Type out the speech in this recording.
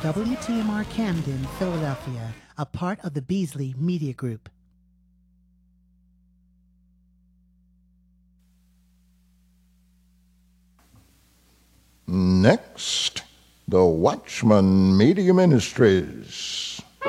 WTMR Camden, Philadelphia, a part of the Beasley Media Group. Next, the Watchman Media Ministries.